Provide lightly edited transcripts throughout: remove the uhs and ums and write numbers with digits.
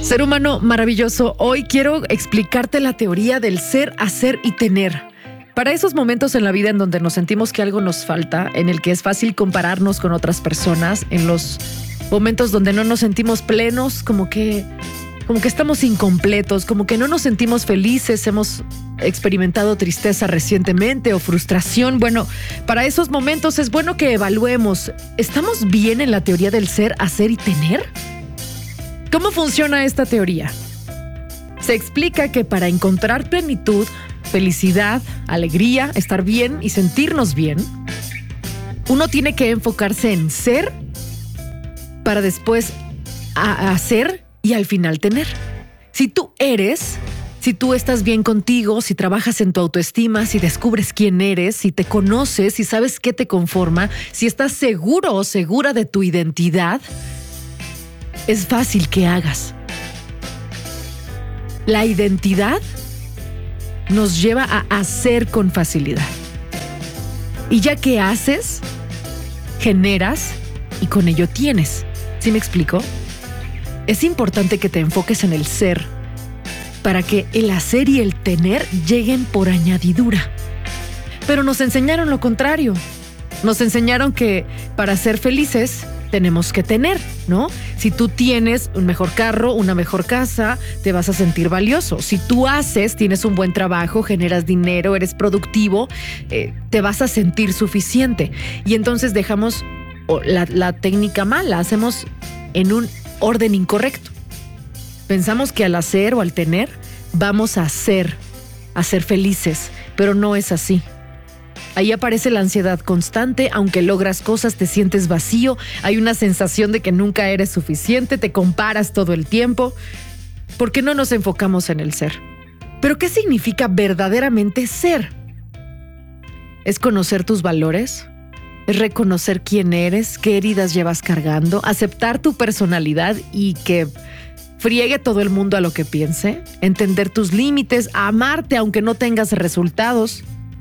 Ser humano maravilloso, hoy quiero explicarte la teoría del ser, hacer y tener. Para esos momentos en la vida en donde nos sentimos que algo nos falta, en el que es fácil compararnos con otras personas, en los momentos donde no nos sentimos plenos, como que estamos incompletos, como que no nos sentimos felices, hemos experimentado tristeza recientemente o frustración. Bueno, para esos momentos es bueno que evaluemos, ¿estamos bien en la teoría del ser, hacer y tener? ¿Cómo funciona esta teoría? Se explica que para encontrar plenitud, felicidad, alegría, estar bien y sentirnos bien, uno tiene que enfocarse en ser para después hacer y al final tener. Si tú eres, si tú estás bien contigo, si trabajas en tu autoestima, si descubres quién eres, si te conoces, si sabes qué te conforma, si estás seguro o segura de tu identidad, es fácil que hagas. La identidad nos lleva a hacer con facilidad. Y ya que haces, generas y con ello tienes. ¿Sí me explico? Es importante que te enfoques en el ser para que el hacer y el tener lleguen por añadidura. Pero nos enseñaron lo contrario. Nos enseñaron que para ser felices tenemos que tener, ¿no? Si tú tienes un mejor carro, una mejor casa, te vas a sentir valioso. Si tú haces, tienes un buen trabajo, generas dinero, eres productivo, te vas a sentir suficiente. Y entonces dejamos la técnica mala, hacemos en un orden incorrecto. Pensamos que al hacer o al tener, vamos a ser felices, pero no es así. Ahí aparece la ansiedad constante, aunque logras cosas te sientes vacío, hay una sensación de que nunca eres suficiente, te comparas todo el tiempo. ¿Por qué no nos enfocamos en el ser? ¿Pero qué significa verdaderamente ser? ¿Es conocer tus valores? ¿Es reconocer quién eres, qué heridas llevas cargando, aceptar tu personalidad y que friegue todo el mundo a lo que piense, entender tus límites, amarte aunque no tengas resultados?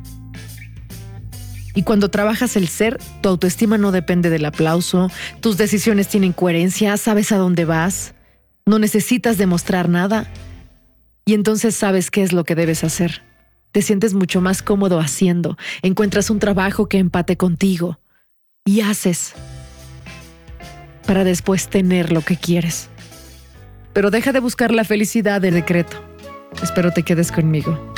Y cuando trabajas el ser, tu autoestima no depende del aplauso, tus decisiones tienen coherencia, sabes a dónde vas, no necesitas demostrar nada y entonces sabes qué es lo que debes hacer. Te sientes mucho más cómodo haciendo, encuentras un trabajo que empate contigo y haces para después tener lo que quieres. Pero deja de buscar la felicidad de decreto. Espero te quedes conmigo.